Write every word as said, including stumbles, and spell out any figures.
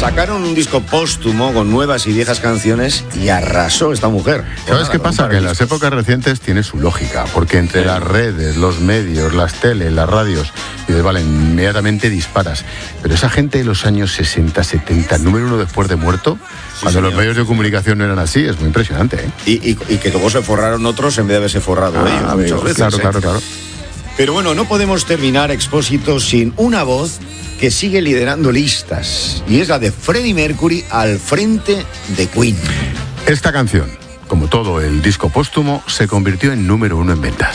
Sacaron un disco póstumo con nuevas y viejas canciones y arrasó esta mujer. ¿Sabes qué pasa? Que en las épocas recientes tiene su lógica, porque entre sí. las redes, los medios, las teles, las radios, y de, vale, inmediatamente disparas. Pero esa gente de los años sesenta, setenta, número uno después de muerto, sí, cuando señor. los medios de comunicación no eran así, es muy impresionante, ¿eh? Y, y, y que luego se forraron otros en vez de haberse forrado ah, ellos, amigos, muchas veces. Claro, ¿eh? claro, claro. Pero bueno, no podemos terminar Expósito sin una voz que sigue liderando listas, y es la de Freddie Mercury al frente de Queen. Esta canción, como todo el disco póstumo, se convirtió en número uno en ventas.